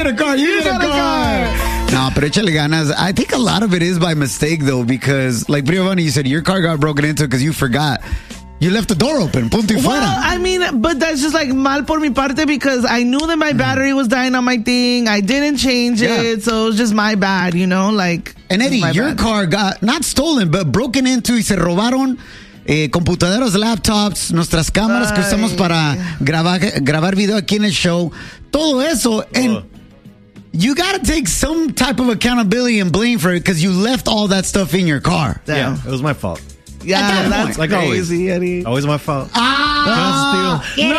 a car. You get a car. No, pero échale ganas. I think a lot of it is by mistake, though, because, like, Giovanni, you said your car got broken into because you forgot. You left the door open. Punto y fuera. Well, I mean, but that's just like mal por mi parte because I knew that my battery was dying on my thing. I didn't change it, so it was just my bad, you know? Like. And Eddie, your car got not stolen, but broken into y se robaron computadoras, laptops, nuestras cámaras que usamos para grabar video aquí en el show. Todo eso. And you got to take some type of accountability and blame for it because you left all that stuff in your car. Damn. Yeah, it was my fault. Yeah, that's like crazy, Eddie. Always my fault. Quiere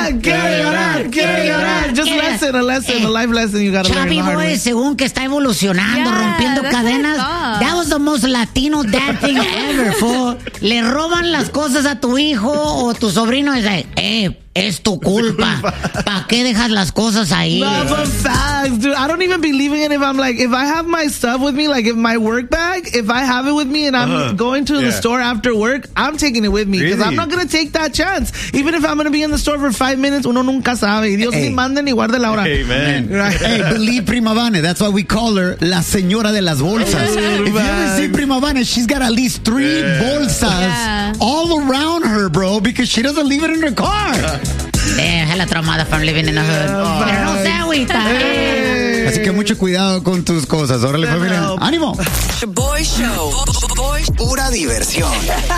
llorar. Just a lesson, a life lesson you gotta learn. Chavi Boy, según que está evolucionando, rompiendo cadenas. That was the most Latino dad thing ever, fool. Le roban las cosas a tu hijo o tu sobrino y dice, es tu culpa. ¿Para qué dejas las cosas ahí? No, but facts, dude. I don't even believe in it if I'm like, if I have my stuff with me, like if my work bag, if I have it with me and I'm going to the store after work, I'm taking it with me because I'm not going to take that chance. Even if I'm going to be in the store for 5 minutes, uno nunca sabe. Dios ni manda ni guarde la hora. Amen. Right? Hey, believe Prima Vane. That's why we call her La Señora de las Bolsas. If you ever see Prima Vane, she's got at least 3 bolsas all around her, bro, because she doesn't leave it in her car. Déjala traumada from living in the hood. Pero no se agüita. Así que mucho cuidado con tus cosas. Órale, familia. ¡Ánimo! Boy Show. Pura diversión.